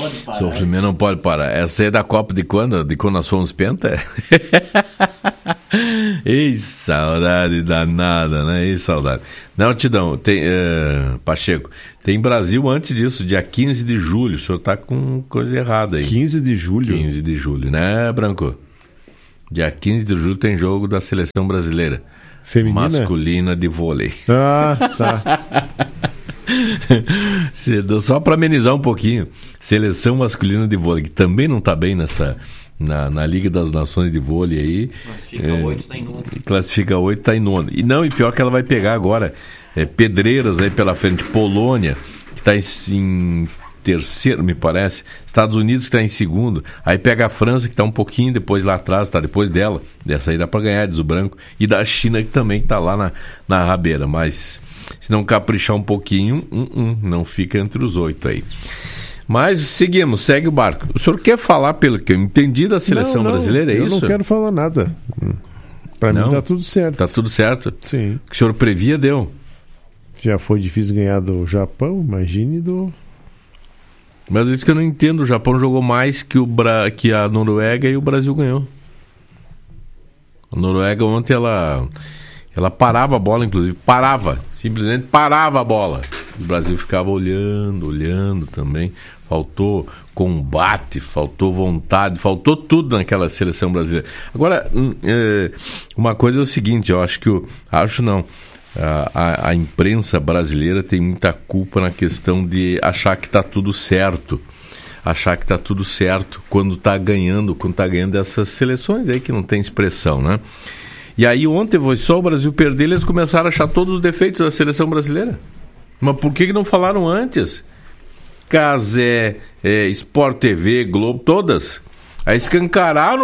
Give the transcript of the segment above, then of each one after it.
Sofrimento não pode parar. Essa é da Copa de quando? De quando nós fomos penta? Ei, saudade danada, né? Ei, saudade. Não, Tidão, tem, Pacheco, tem Brasil antes disso, dia 15 de julho. O senhor tá com coisa errada aí. 15 de julho? 15 de julho, né, Branco? Dia 15 de julho tem jogo da seleção brasileira. Feminina? Masculina de vôlei. Ah, tá. Só para amenizar um pouquinho, seleção masculina de vôlei, que também não está bem na Liga das Nações de Vôlei aí. Classifica 8, está em nono. Classifica 8, está em nono. E pior que ela vai pegar agora pedreiras aí pela frente. Polônia, que está em terceiro, me parece. Estados Unidos, que está em segundo. Aí pega a França, que está um pouquinho depois lá atrás, está depois dela. Dessa aí dá para ganhar, diz o Branco. E da China, que também está lá na rabeira. Mas se não caprichar um pouquinho, não fica entre os 8 aí. Mas seguimos, segue o barco. O senhor quer falar, pelo que eu entendi, da seleção brasileira, é isso? Eu não quero falar nada. Para mim tá tudo certo. Tá tudo certo? Sim. O que o senhor previa, deu. Já foi difícil ganhar do Japão, imagine do... Mas é isso que eu não entendo. O Japão jogou mais que a Noruega e o Brasil ganhou. A Noruega ontem, ela parava a bola, inclusive. Simplesmente parava a bola. O Brasil ficava olhando também. Faltou combate, faltou vontade, faltou tudo naquela seleção brasileira. Agora, uma coisa é o seguinte, eu acho que... A imprensa brasileira tem muita culpa na questão de achar que está tudo certo. Achar que está tudo certo quando está ganhando essas seleções aí que não tem expressão, né? E aí ontem foi só o Brasil perder, eles começaram a achar todos os defeitos da seleção brasileira. Mas por que não falaram antes? Cazé, Sport TV, Globo, todas. Aí escancararam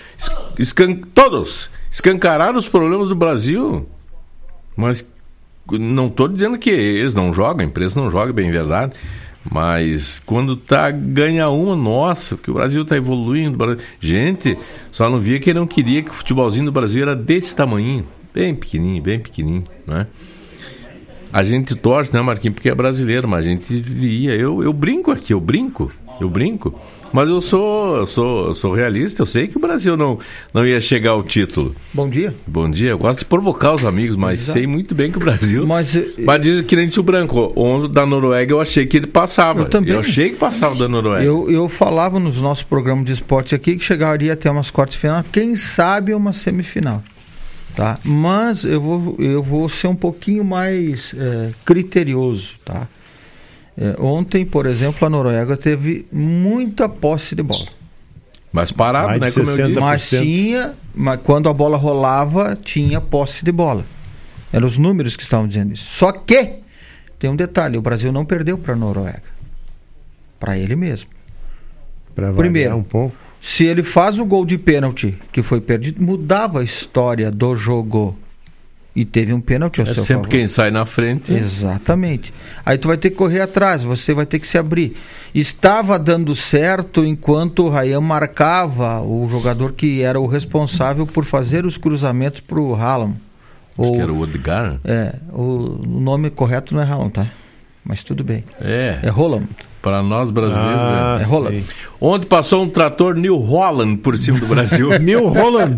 os problemas do Brasil. Mas não estou dizendo que eles não jogam, a imprensa não joga, bem verdade. Mas quando ganha uma, nossa, porque o Brasil está evoluindo. Gente, só não via que não queria que o futebolzinho do Brasil era desse tamanho, bem pequenininho, né? A gente torce, né, Marquinhos, porque é brasileiro, mas a gente via. Eu brinco aqui, eu brinco. Mas eu sou realista, eu sei que o Brasil não ia chegar ao título. Bom dia. Bom dia, eu gosto de provocar os amigos, mas sei muito bem que o Brasil... Mas diz que nem disse o Branco, o da Noruega eu achei que ele passava. Eu também. Eu achei que passava da Noruega. Eu falava nos nossos programas de esporte aqui que chegaria até umas quartas de final, quem sabe uma semifinal. Tá? Mas eu vou ser um pouquinho mais criterioso, tá? Ontem, por exemplo, a Noruega teve muita posse de bola. Mas parado, né? Como eu disse. Mas quando a bola rolava, tinha posse de bola. Eram os números que estavam dizendo isso. Só que tem um detalhe: o Brasil não perdeu para a Noruega. Para ele mesmo. Primeiro, um pouco. Se ele faz o gol de pênalti que foi perdido, mudava a história do jogo. E teve um pênalti ao seu favor. Sempre quem sai na frente. Exatamente. Aí tu vai ter que correr atrás, você vai ter que se abrir. Estava dando certo enquanto o Ryan marcava o jogador que era o responsável por fazer os cruzamentos para o Haaland. Acho que era o Odegaard. O nome correto não é Haaland, tá? Mas tudo bem. É Holland. Para nós brasileiros é Holland. Onde passou um trator New Holland por cima do Brasil. New Holland.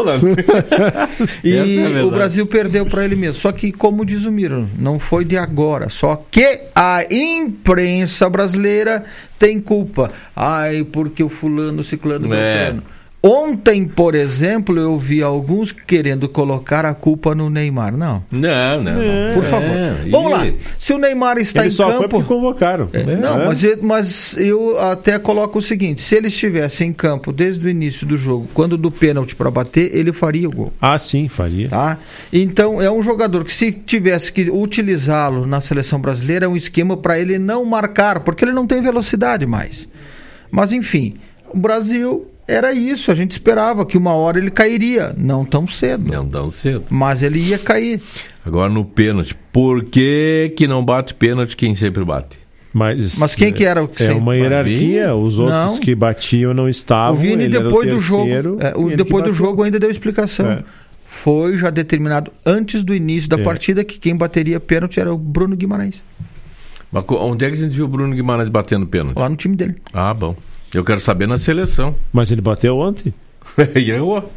E o Brasil perdeu para ele mesmo. Só que, como diz o Miro, não foi de agora. Só que a imprensa brasileira tem culpa. Porque o fulano, o ciclano, beltrano. Ontem, por exemplo, eu vi alguns querendo colocar a culpa no Neymar. Não. Por favor. Vamos lá. Se o Neymar está ele em só campo... foi porque convocaram. Mas eu até coloco o seguinte: se ele estivesse em campo desde o início do jogo, quando do pênalti para bater, ele faria o gol. Ah, sim, faria. Tá? Então, é um jogador que, se tivesse que utilizá-lo na seleção brasileira, é um esquema para ele não marcar, porque ele não tem velocidade mais. Mas, enfim, o Brasil... Era isso, a gente esperava que uma hora ele cairia, não tão cedo. Mas ele ia cair. Agora no pênalti, por que não bate pênalti quem sempre bate? Mas quem que era o que sempre? Uma hierarquia, os outros que batiam não estavam. O Vini, depois do jogo, ainda deu explicação. Foi já determinado antes do início da partida que quem bateria pênalti era o Bruno Guimarães. Mas onde é que a gente viu o Bruno Guimarães batendo pênalti? Lá no time dele. Ah, bom. Eu quero saber na seleção. Mas ele bateu ontem? E errou.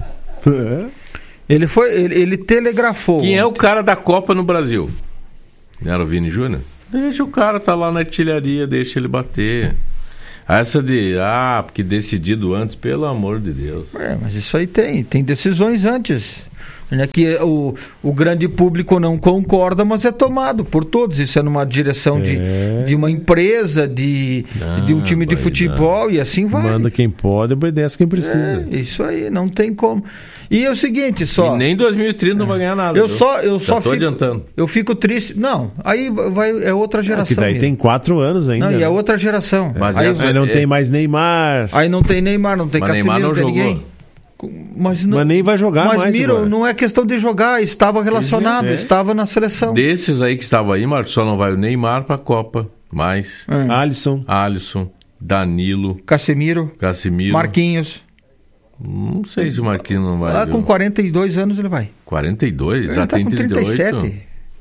Ele telegrafou. Quem é o cara da Copa no Brasil? Era o Vini Júnior? Deixa o cara tá lá na artilharia, deixa ele bater. Essa porque decidido antes, pelo amor de Deus. Mas isso aí tem decisões antes. Né, que o grande público não concorda, mas é tomado por todos. Isso é numa direção de uma empresa, de um time de futebol, e assim vai. Manda quem pode, obedece quem precisa. Isso aí, não tem como. E é o seguinte, só... E nem 2030 não vai ganhar nada. Eu só tô adiantando. Eu fico triste. Não, aí é outra geração. Que daí tem 4 anos ainda. Não, e é outra geração. Mas aí não tem mais Neymar. Aí não tem Neymar, não tem Casemiro, não tem ninguém. Mas nem vai jogar mais. Mas, Miro, não é questão de jogar, estava relacionado, estava na seleção. Desses aí que estavam aí, Marcos, só não vai o Neymar pra Copa. Mais. Alisson, Danilo, Casemiro, Marquinhos. Não sei se o Marquinhos não vai. Com 42 anos ele vai. 42? Ele já tá tem com 37.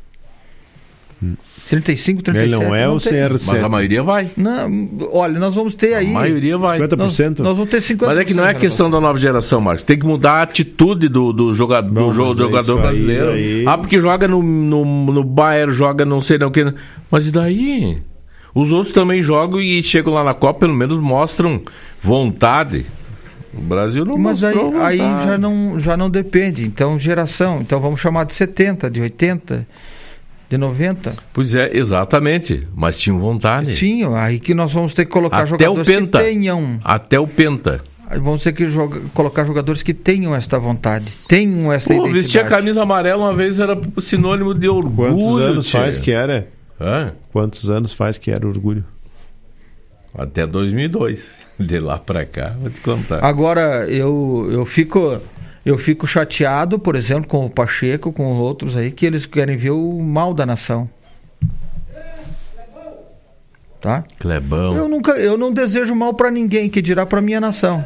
35, 37. Ele não é o CR7. Mas a maioria vai. Não, olha, nós vamos ter aí... A maioria vai. 50%. Nós vamos ter 50%. Mas é que não é questão da nova geração, Marcos. Tem que mudar a atitude do jogador brasileiro. Aí. Porque joga no Bayern, joga não sei não o que. Mas e daí? Os outros também jogam e chegam lá na Copa, pelo menos mostram vontade. O Brasil não mostrou vontade. Aí já não depende. Então, geração. Então vamos chamar de 70, de 80... de 90. Pois é, exatamente. Mas tinham vontade. Sim, aí que nós vamos ter que colocar jogadores que tenham. Até o Penta. Aí vamos ter que colocar jogadores que tenham esta vontade, tenham essa identidade. Vestir a camisa amarela uma vez era sinônimo de orgulho. Quantos anos faz que era? Hã? Quantos anos faz que era orgulho? Até 2002. De lá pra cá, vou te contar. Agora, eu fico chateado, por exemplo, com o Pacheco, com outros aí, que eles querem ver o mal da nação. Tá? Clebão. Eu não desejo mal pra ninguém, que dirá pra minha nação.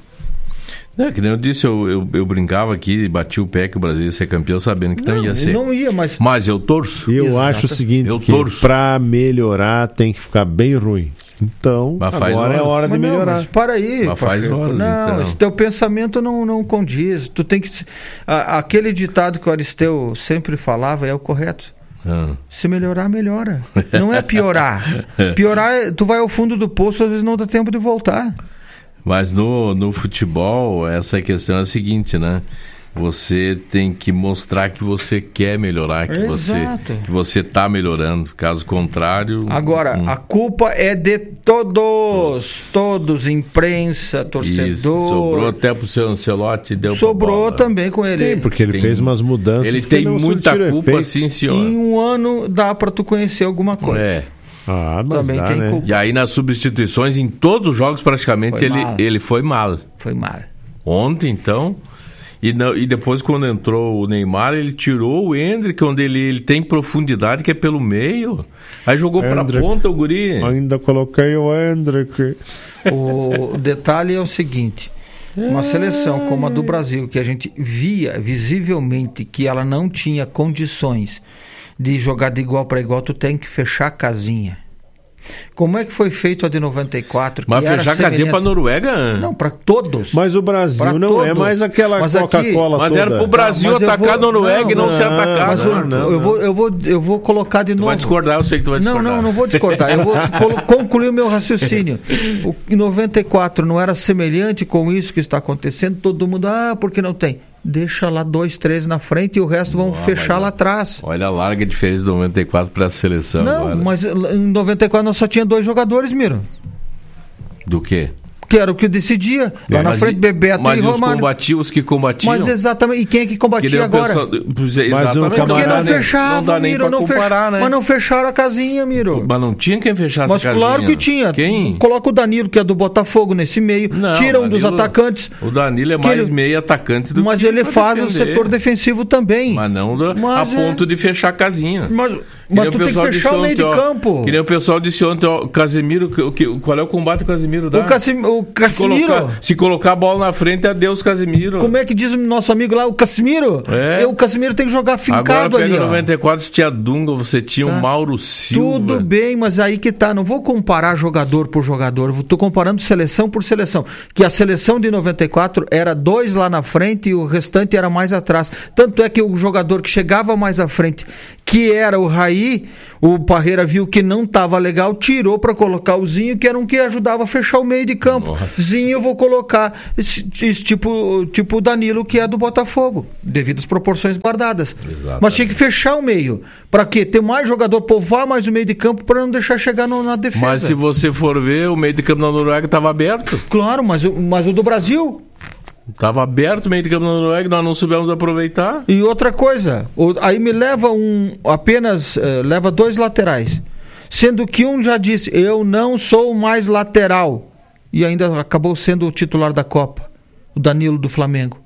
Que nem eu disse, eu brincava aqui e bati o pé que o Brasil ia ser campeão sabendo que não ia ser. Não ia, mas eu torço. Eu acho o seguinte, pra melhorar tem que ficar bem ruim. Então, agora é hora de melhorar. Mas para aí. Mas faz horas, então. Esse teu pensamento não condiz. Tu tem que... Aquele ditado que o Aristeu sempre falava é o correto. Se melhorar, melhora. Não é piorar. Piorar, tu vai ao fundo do poço, às vezes não dá tempo de voltar. Mas no futebol, essa questão é a seguinte, né? Você tem que mostrar que você quer melhorar, que você está melhorando. Caso contrário... Agora, a culpa é de todos, imprensa, torcedor... Isso, sobrou até pro seu Ancelotti, deu sobrou também com ele. Sim, porque ele fez umas mudanças. Ele tem muita culpa, sim, senhor. Em um ano dá para tu conhecer alguma coisa. Mas também tem culpa. E aí nas substituições, em todos os jogos praticamente, ele foi mal. Foi mal. Ontem, então... E depois, quando entrou o Neymar, ele tirou o Endrick, onde ele tem profundidade, que é pelo meio. Aí jogou pra ponta o guri. Ainda coloquei o Endrick. O detalhe é o seguinte: uma seleção como a do Brasil, que a gente via visivelmente que ela não tinha condições de jogar de igual para igual, tu tem que fechar a casinha. Como é que foi feito a de 94? Mas fechar a casinha pra Noruega? Não, para todos. Mas o Brasil pra não todos. É mais aquela Coca-Cola mas toda. era pro Brasil atacar a Noruega e não ser atacado. Eu vou colocar de novo. Vai discordar, eu sei que tu vai discordar. Não vou discordar. Eu vou concluir o meu raciocínio. Em 94 não era semelhante com isso que está acontecendo? Todo mundo, porque não tem. Deixa lá 2, 3 na frente e o resto vão fechar lá atrás. Olha a larga diferença de 94 para a seleção. Não, agora. Mas em 94 nós só tinha 2 jogadores, Miro. Do quê? Que era o que decidia. Lá na frente, Bebeto e Romário. Mas os que combatiam. Mas exatamente. E quem é que combatia agora? Exatamente. Porque não fechava, não dá Miro. Nem comparar, né? Mas não fecharam a casinha, Miro. Mas não tinha quem fechasse a casinha. Mas claro que tinha. Quem? Coloca o Danilo, que é do Botafogo, nesse meio. Não, tira um dos atacantes. O Danilo é mais meio atacante do que ele faz o setor defensivo também. Mas não a ponto de fechar a casinha. Mas tu tem que fechar o meio de campo. Que nem o pessoal disse ontem, ó, o Casemiro, qual é o combate que o Casemiro dá? O Casemiro. Se colocar a bola na frente, adeus Casemiro. Como é que diz o nosso amigo lá, o Casemiro? O Casemiro tem que jogar fincado ali. Agora pega 94, você tinha Dunga, você tinha o Mauro Silva. Tudo bem, mas aí que tá, não vou comparar jogador por jogador, tô comparando seleção por seleção, que a seleção de 94 era 2 lá na frente e o restante era mais atrás. Tanto é que o jogador que chegava mais à frente, que era o Raí, o Parreira viu que não estava legal, tirou para colocar o Zinho, que era um que ajudava a fechar o meio de campo. Nossa. Zinho eu vou colocar tipo o Danilo, que é do Botafogo, devido às proporções guardadas. Exatamente. Mas tinha que fechar o meio. Para quê? Ter mais jogador, povoar mais o meio de campo para não deixar chegar na defesa. Mas se você for ver, o meio de campo da Noruega estava aberto. Claro, mas o do Brasil... Estava aberto o meio de campo da Noruega, nós não soubemos aproveitar. E outra coisa, aí me leva leva 2 laterais, sendo que um já disse, eu não sou mais lateral, e ainda acabou sendo o titular da Copa, o Danilo do Flamengo.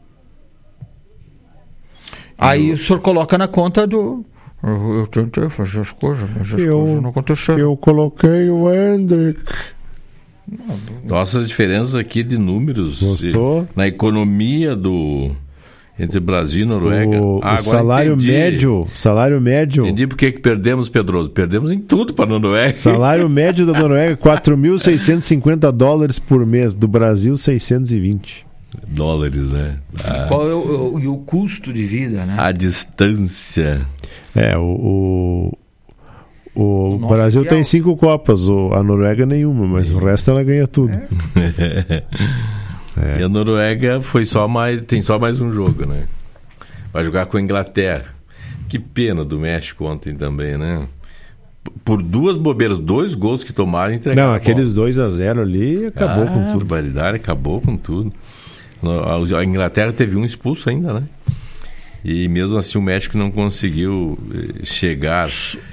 Aí o senhor coloca na conta do... Eu tentei fazer as coisas, mas as coisas não aconteceram. Eu coloquei o Hendrick. Nossas diferenças aqui de números. Gostou? Na economia entre Brasil e Noruega. O salário médio. Entendi por que perdemos, Pedroso. Perdemos em tudo para a Noruega. Salário médio da Noruega, $4.650 por mês. Do Brasil, 620 dólares, né? Qual é o custo de vida, né? A distância. O Brasil tem 5 Copas, a Noruega nenhuma, mas o resto ela ganha tudo. E a Noruega tem só mais um jogo, né? Vai jogar com a Inglaterra. Que pena do México ontem também, né? Por 2 bobeiras, 2 gols que tomaram, entregaram. Não, aqueles 2-0 ali acabou com tudo. Barbaridade, acabou com tudo. A Inglaterra teve um expulso ainda, né? E mesmo assim o México não conseguiu chegar.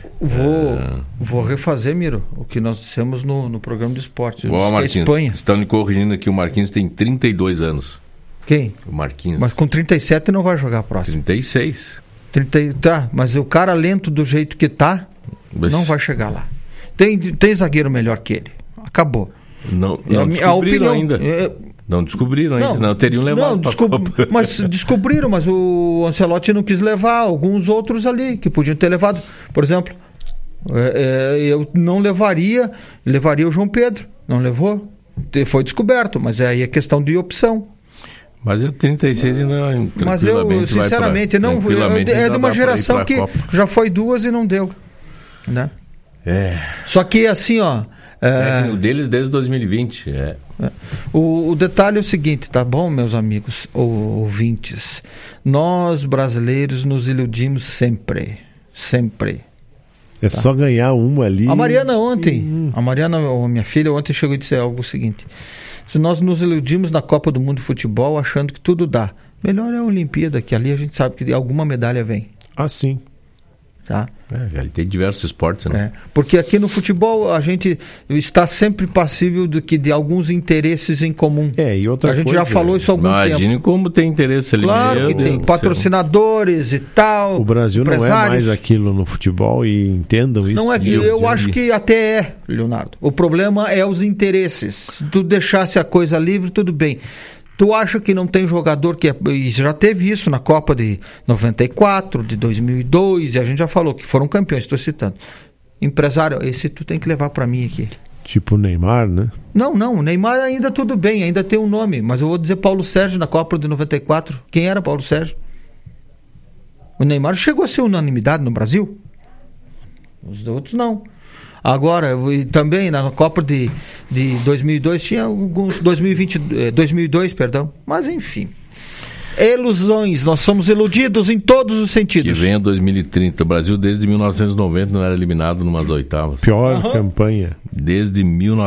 Vou refazer, Miro, o que nós dissemos no programa do esporte. Espanha. Estão me corrigindo aqui, o Marquinhos tem 32 anos. Quem? O Marquinhos. Mas com 37 não vai jogar próximo. 36. Tá, mas o cara lento do jeito que tá, não vai chegar lá. Tem zagueiro melhor que ele. Acabou. Não descobriram ainda. Não descobriram ainda, não teriam levado para a Copa. Mas descobriram, mas o Ancelotti não quis levar alguns outros ali que podiam ter levado. Por exemplo, eu não levaria o João Pedro, não levou, foi descoberto, mas aí é questão de opção. Mas eu 36 ainda mas eu sinceramente é de uma geração que já foi 2 e não deu, né? Só que assim, ó, o deles desde 2020 O detalhe é o seguinte, tá bom, meus amigos ouvintes, nós brasileiros nos iludimos sempre. Tá? Só ganhar uma ali. A Mariana, minha filha, ontem chegou e disse algo seguinte: se nós nos iludimos na Copa do Mundo de Futebol achando que tudo dá, melhor é a Olimpíada, que ali a gente sabe que alguma medalha vem. Ah, sim. Tá? Tem diversos esportes, né? Porque aqui no futebol a gente está sempre passível de alguns interesses em comum. E outra a gente já falou isso há algum tempo. Imagine como tem interesse ali. Claro que tem patrocinadores e tal. O Brasil não é mais aquilo no futebol, e entendam isso. Não é, eu acho que até Leonardo. O problema é os interesses. Se tu deixasse a coisa livre, tudo bem. Tu acha que não tem jogador e já teve isso na Copa de 94, de 2002, e a gente já falou que foram campeões, estou citando. Empresário, esse tu tem que levar para mim aqui. Tipo o Neymar, né? Não, o Neymar ainda tudo bem, ainda tem um nome, mas eu vou dizer Paulo Sérgio na Copa de 94. Quem era Paulo Sérgio? O Neymar chegou a ser unanimidade no Brasil? Os outros não. Agora, também na Copa de 2002 tinha alguns... 2002, perdão. Mas, enfim. Ilusões. Nós somos iludidos em todos os sentidos. Que venha 2030. O Brasil, desde 1990, não era eliminado numas oitavas. Pior campanha. Desde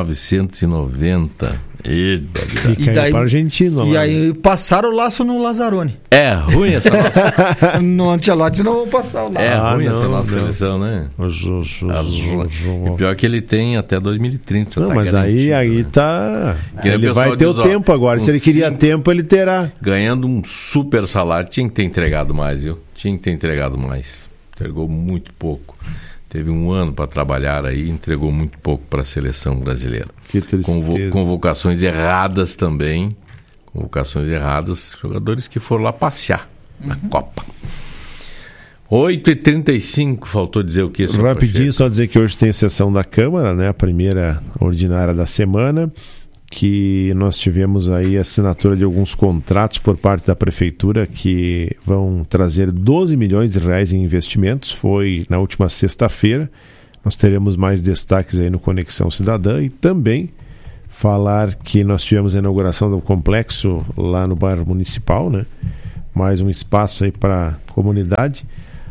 1990. E caiu para a Argentina. E aí passaram o laço no Lazzaroni. É ruim essa nossa... No Ancelotti não vão passar o laço. É ruim essa nossa seleção, né? O pior é que ele tem até 2030. Não, mas aí tá... Ele vai ter o tempo agora. Se ele queria tempo, ele terá. Ganhando um super salário. Tinha que ter entregado mais, viu? Entregou muito pouco. teve um ano para trabalhar aí, entregou muito pouco para a seleção brasileira. Que tristeza. Convocações erradas também. Convocações erradas. Jogadores que foram lá passear na Copa. 8h35, faltou dizer o que? Rapidinho, só dizer que hoje tem sessão da Câmara, né? A primeira ordinária da semana, que nós tivemos aí a assinatura de alguns contratos por parte da Prefeitura que vão trazer 12 milhões de reais em investimentos. Foi na última sexta-feira. Nós teremos mais destaques aí no Conexão Cidadã e também falar que nós tivemos a inauguração do complexo lá no bairro Municipal, né? Mais um espaço aí para a comunidade.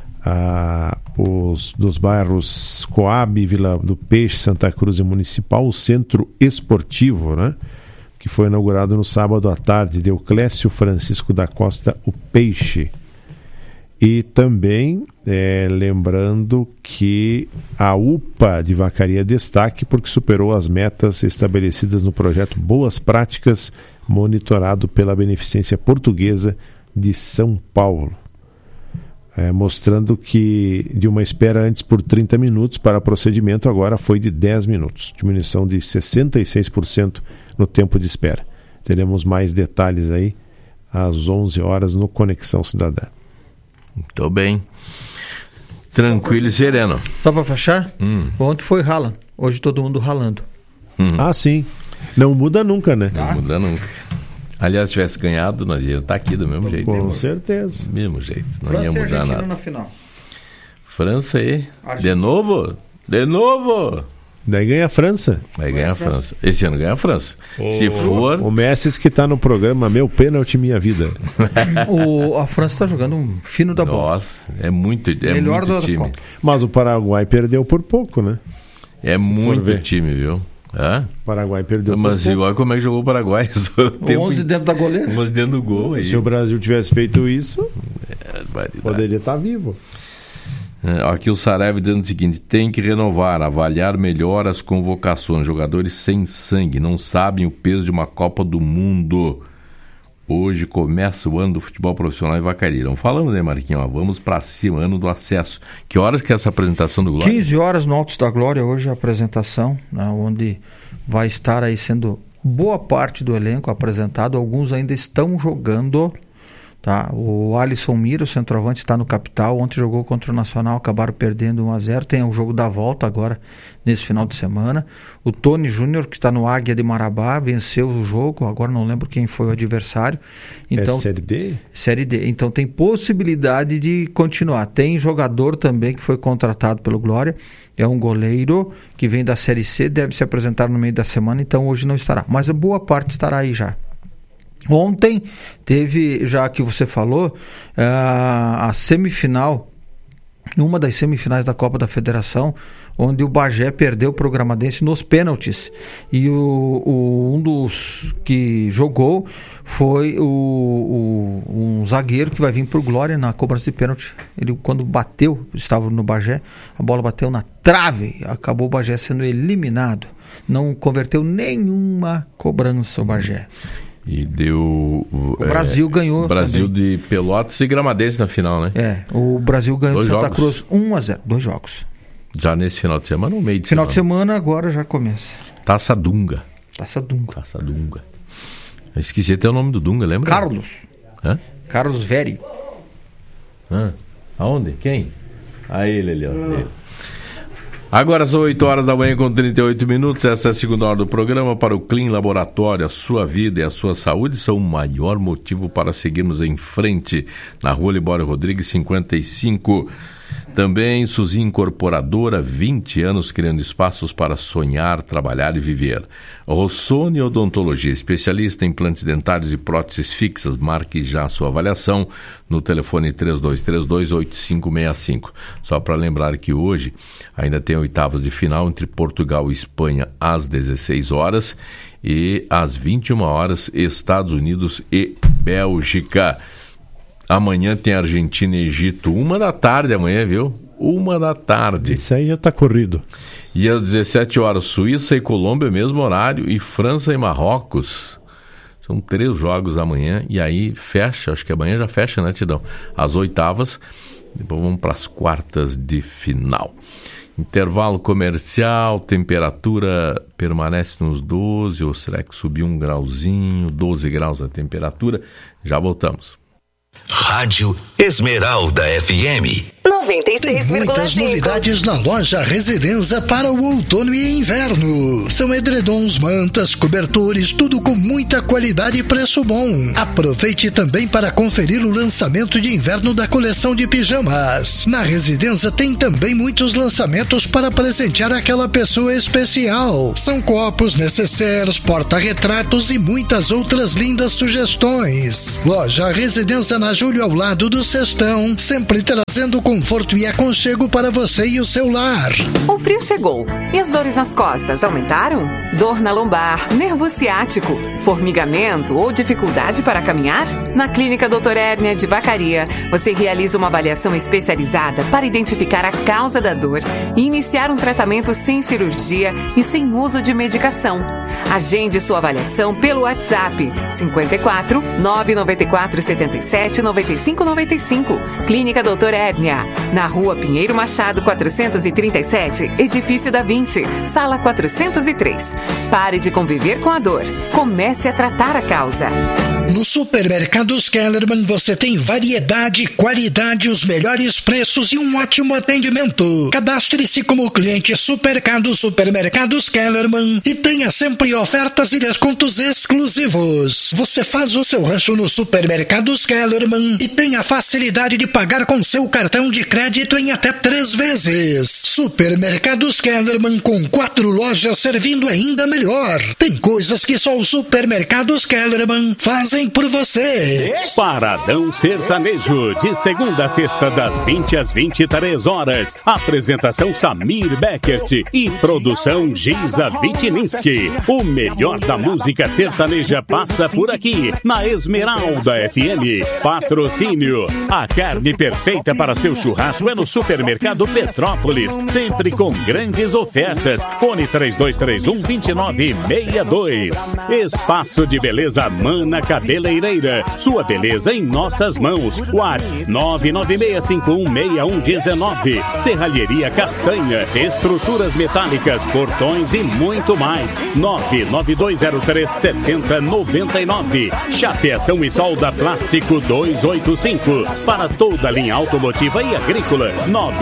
Dos bairros Coab, Vila do Peixe, Santa Cruz e Municipal, o Centro Esportivo, né? Que foi inaugurado no sábado à tarde, de Euclésio Francisco da Costa, o Peixe. E também lembrando que a UPA de Vacaria é destaque porque superou as metas estabelecidas no projeto Boas Práticas, monitorado pela Beneficência Portuguesa de São Paulo. Mostrando que de uma espera antes por 30 minutos para procedimento agora foi de 10 minutos, diminuição de 66% no tempo de espera. Teremos mais detalhes aí às 11 horas no Conexão Cidadã. Muito bem. Tranquilo e sereno. Só para fechar? Ontem foi Haaland, hoje todo mundo ralando. Ah, sim. Não muda nunca, né? Não muda nunca. Aliás, se tivesse ganhado, nós íamos estar aqui do mesmo jeito. Com certeza. Do mesmo jeito. Não França ia mudar nada. na final. França aí. De novo? De novo? Daí ganha a França. Vai ganhar a França. Esse ano ganha a França. Se for... O Messi que está no programa Meu Pênalti Minha Vida. A França está jogando um fino da bola. Nossa, é muito Melhor muito time. Copa. Mas o Paraguai perdeu por pouco, né? É muito time, viu? O Paraguai perdeu por pouco. Mas igual como é que jogou o Paraguai. 11 dentro da goleira. 11 dentro do gol. Aí. Se o Brasil tivesse feito isso, poderia estar vivo. Aqui o Saraiva dizendo o seguinte: tem que renovar, avaliar melhor as convocações. Jogadores sem sangue, não sabem o peso de uma Copa do Mundo. Hoje começa o ano do futebol profissional em Vacaria. Não falamos, né, Marquinhos? Vamos para cima, ano do acesso. Que horas que é essa apresentação do Glória? 15 horas no Altos da Glória, hoje a apresentação, né, onde vai estar aí sendo boa parte do elenco apresentado. Alguns ainda estão jogando, tá? O Alisson Mira, o centroavante, está no Capital. Ontem jogou contra o Nacional, acabaram perdendo 1-0. Tem o jogo da volta agora, nesse final de semana. O Tony Júnior, que está no Águia de Marabá, venceu o jogo. Agora não lembro quem foi o adversário. Então, Série D? Série D. Então tem possibilidade de continuar. Tem jogador também que foi contratado pelo Glória. É um goleiro que vem da Série C, deve se apresentar no meio da semana, então hoje não estará. Mas a boa parte estará aí já. Ontem teve, já que você falou, a semifinal, uma das semifinais da Copa da Federação, onde o Bagé perdeu para o Gramadense nos pênaltis. E um dos que jogou foi um zagueiro que vai vir por Glória na cobrança de pênalti. Ele, quando bateu, estava no Bagé, a bola bateu na trave, acabou o Bagé sendo eliminado. Não converteu nenhuma cobrança o Bagé. E deu... O Brasil ganhou. Brasil também. De Pelotas e Gramadense na final, né? O Brasil ganhou de Santa jogos. Cruz 1-0, 2 jogos. Já nesse final de semana ou meio de semana? Final de semana agora já começa. Taça Dunga. Eu esqueci até o nome do Dunga, lembra? Carlos. Hã? Carlos Vério. Aonde? Quem? Ele ali, ó. Ele. Agora são 8 horas da manhã com 38 minutos. Essa é a segunda hora do programa para o Clean Laboratório. A sua vida e a sua saúde são o maior motivo para seguirmos em frente. Na Rua Libório Rodrigues, 55. Também Suzy Incorporadora, 20 anos criando espaços para sonhar, trabalhar e viver. Rossoni Odontologia, especialista em implantes dentários e próteses fixas. Marque já a sua avaliação no telefone 3232-8565. Só para lembrar que hoje ainda tem oitavas de final entre Portugal e Espanha às 16 horas e às 21 horas Estados Unidos e Bélgica. Amanhã tem Argentina e Egito, 1h amanhã, viu? 1h. Isso aí já tá corrido. E às 17 horas, Suíça e Colômbia, mesmo horário, e França e Marrocos. São 3 jogos amanhã, e aí fecha, acho que amanhã já fecha, né, Tidão? As oitavas, depois vamos para as quartas de final. Intervalo comercial, temperatura permanece nos 12, ou será que subiu 1 grauzinho, 12 graus a temperatura? Já voltamos. Rádio Esmeralda FM 96,5. Tem muitas novidades na loja Residenza para o outono e inverno. São edredons, mantas, cobertores, tudo com muita qualidade e preço bom. Aproveite também para conferir o lançamento de inverno da coleção de pijamas. Na Residenza tem também muitos lançamentos para presentear aquela pessoa especial. São copos, necessários, porta-retratos e muitas outras lindas sugestões. Loja Residenza na Júlio, ao lado do Cestão, sempre trazendo conforto e aconchego para você e o seu lar. O frio chegou e as dores nas costas aumentaram? Dor na lombar, nervo ciático, formigamento ou dificuldade para caminhar? Na Clínica Dr. Hérnia de Vacaria, você realiza uma avaliação especializada para identificar a causa da dor e iniciar um tratamento sem cirurgia e sem uso de medicação. Agende sua avaliação pelo WhatsApp 54 994 77 95 95. Clínica Dr. Hérnia, na Rua Pinheiro Machado 437, Edifício da 20, Sala 403. Pare de conviver com a dor. Comece a tratar a causa. No Supermercados Kellerman você tem variedade, qualidade, os melhores preços e um ótimo atendimento. Cadastre-se como cliente Supermercados Kellerman e tenha sempre ofertas e descontos exclusivos. Você faz o seu rancho no Supermercados Kellerman e tem a facilidade de pagar com seu cartão de crédito em até 3 vezes. Supermercados Kellerman, com 4 lojas servindo ainda melhor. Tem coisas que só o Supermercados Kellerman fazem por você. Paradão Sertanejo, de segunda a sexta, das 20 às 23 horas. Apresentação Samir Beckert e produção Giza Vitininski. O melhor da música sertaneja passa por aqui, na Esmeralda FM. Patrocínio: a carne perfeita para seu churrasco é no Supermercado Petrópolis, sempre com grandes ofertas. Fone 3231-2962. Espaço de beleza Mana Cabeleireira, sua beleza em nossas mãos. WhatsApp 996516119. Serralheria Castanha, estruturas metálicas, portões e muito mais. 992037099. Chapeação e solda plástico 285. Para toda a linha automotiva e agrícola.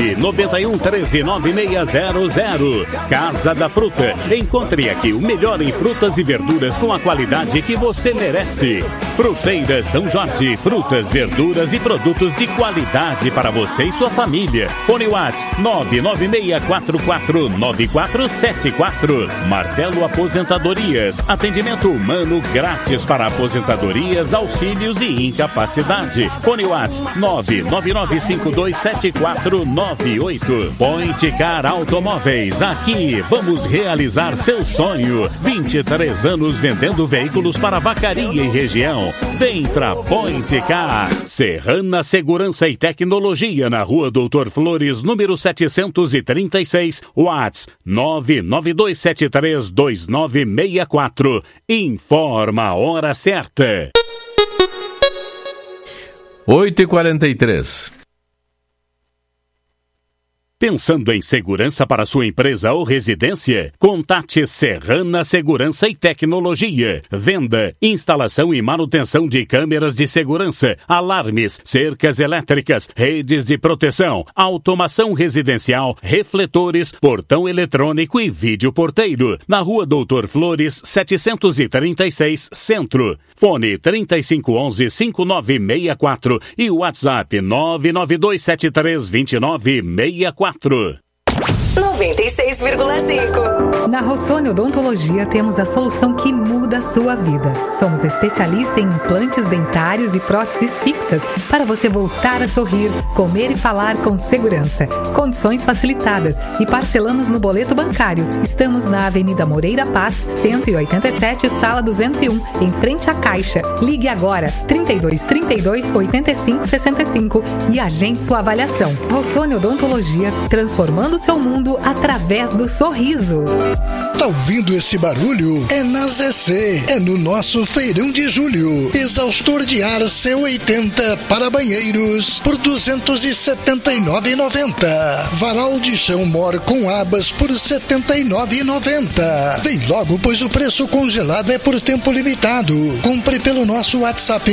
991139600. Casa da Fruta. Encontre aqui o melhor em frutas e verduras com a qualidade que você merece. Fruteira São Jorge, frutas, verduras e produtos de qualidade para você e sua família. Fone WhatsApp 996449474. Martelo Aposentadorias, atendimento humano grátis para aposentadorias, auxílios e incapacidade. Fone WhatsApp 999527498. Point Car Automóveis, aqui vamos realizar seu sonho. 23 anos vendendo veículos para Vacaria e região. Vem pra Point Car. Serrana Segurança e Tecnologia, na Rua Doutor Flores, número 736, WhatsApp 992732964. Informa a hora certa. 8h43. Pensando em segurança para sua empresa ou residência? Contate Serrana Segurança e Tecnologia. Venda, instalação e manutenção de câmeras de segurança, alarmes, cercas elétricas, redes de proteção, automação residencial, refletores, portão eletrônico e vídeo porteiro. Na Rua Doutor Flores, 736, Centro. Fone 3511-5964 e WhatsApp 992732964. 96,5. Na Rossoni Odontologia temos a solução que muda a sua vida. Somos especialistas em implantes dentários e próteses fixas para você voltar a sorrir, comer e falar com segurança. Condições facilitadas e parcelamos no boleto bancário. Estamos na Avenida Moreira Paz, 187, Sala 201, em frente à Caixa. Ligue agora 3232-8565 e agende sua avaliação. Rossoni Odontologia, transformando o seu mundo através do sorriso. Tá ouvindo esse barulho? É na ZC, é no nosso feirão de julho. Exaustor de ar C80 para banheiros por R$ 279,90. Varal de chão Mor com abas por R$ 79,90. Vem logo, pois o preço congelado é por tempo limitado. Compre pelo nosso WhatsApp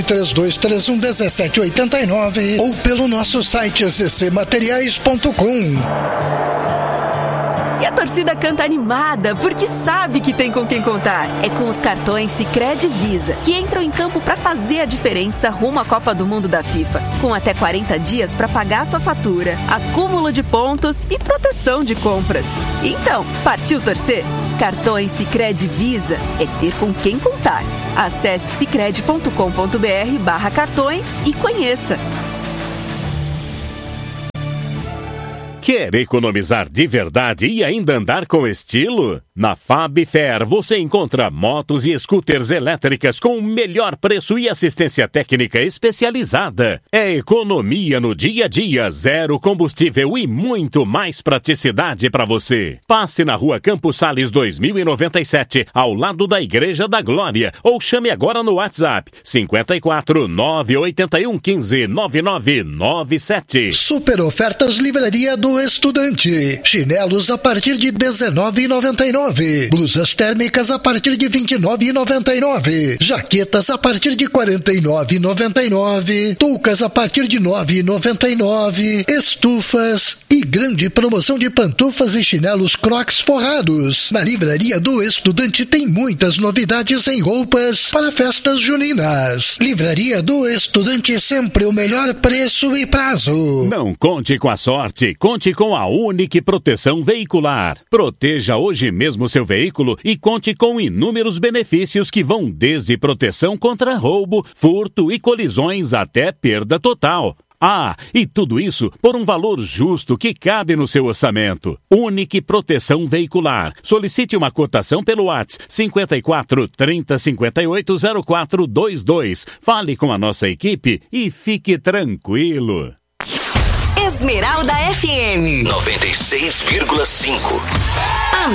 32311789 ou pelo nosso site ccmateriais.com. E a torcida canta animada, porque sabe que tem com quem contar. É com os cartões Sicredi Visa, que entram em campo para fazer a diferença rumo à Copa do Mundo da FIFA. Com até 40 dias para pagar sua fatura, acúmulo de pontos e proteção de compras. Então, partiu torcer? Cartões Sicredi Visa é ter com quem contar. Acesse sicredi.com.br/cartões e conheça. Quer economizar de verdade e ainda andar com estilo? Na Fab Fair você encontra motos e scooters elétricas com o melhor preço e assistência técnica especializada. É economia no dia a dia, zero combustível e muito mais praticidade para você. Passe na Rua Campos Sales 2097, ao lado da Igreja da Glória, ou chame agora no WhatsApp 54 981 15 9997. Super ofertas Livraria do Estudante. Chinelos a partir de R$19,99. Blusas térmicas a partir de R$29,99. Jaquetas a partir de R$49,99. Toucas a partir de R$9,99. Estufas e grande promoção de pantufas e chinelos Crocs forrados. Na Livraria do Estudante tem muitas novidades em roupas para festas juninas. Livraria do Estudante, sempre o melhor preço e prazo. Não conte com a sorte, conte com a Unique Proteção Veicular. Proteja hoje mesmo seu veículo e conte com inúmeros benefícios que vão desde proteção contra roubo, furto e colisões até perda total. Ah, e tudo isso por um valor justo que cabe no seu orçamento. Unique Proteção Veicular. Solicite uma cotação pelo WhatsApp 54 30 58 0422. Fale com a nossa equipe e fique tranquilo. Esmeralda FM 96,5.